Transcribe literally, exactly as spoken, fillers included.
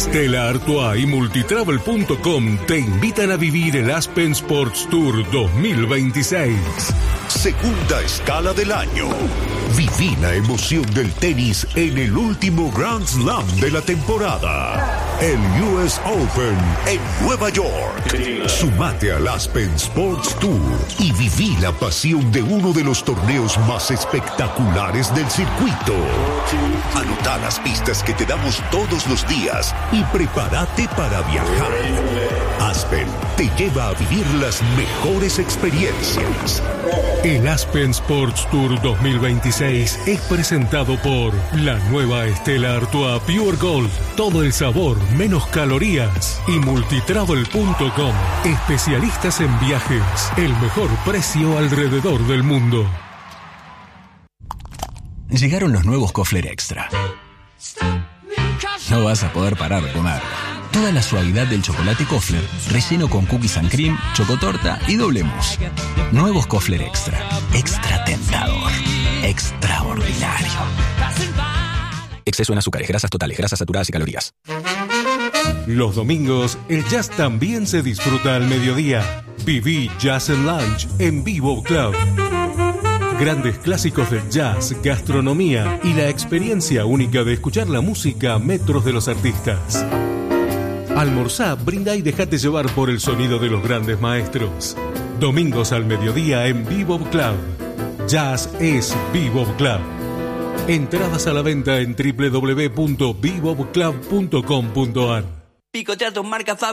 Stella Artois y multitravel punto com te invitan a vivir el Aspen Sports Tour dos mil veintiséis. Segunda escala del año. Viví la emoción del tenis en el último Grand Slam de la temporada. El U S Open en Nueva York. Sumate al Aspen Sports Tour y viví la pasión de uno de los torneos más espectaculares del circuito. Anota las pistas que te damos todos los días y prepárate para viajar. Aspen te lleva a vivir las mejores experiencias. El Aspen Sports Tour dos mil veintiséis es presentado por la nueva Stella Artois Pure Gold. Todo el sabor, menos calorías. Y multitravel punto com. Especialistas en viajes. El mejor precio alrededor del mundo. Llegaron los nuevos Kofler Extra. No vas a poder parar de comer. Toda la suavidad del chocolate Kofler, relleno con cookies and cream, chocotorta y doble mousse. Nuevos Kofler Extra. Extra tentador. Extraordinario. Exceso en azúcares, grasas totales, grasas saturadas y calorías. Los domingos, el jazz también se disfruta al mediodía. Viví Jazz and Lunch en Vivo Club. Grandes clásicos del jazz, gastronomía y la experiencia única de escuchar la música a metros de los artistas. Almorzá, brinda y dejate llevar por el sonido de los grandes maestros. Domingos al mediodía en Bebop Club. Jazz es Bebop Club. Entradas a la venta en doble u doble u doble u punto bebop club punto com punto a r. Picotea tus marcas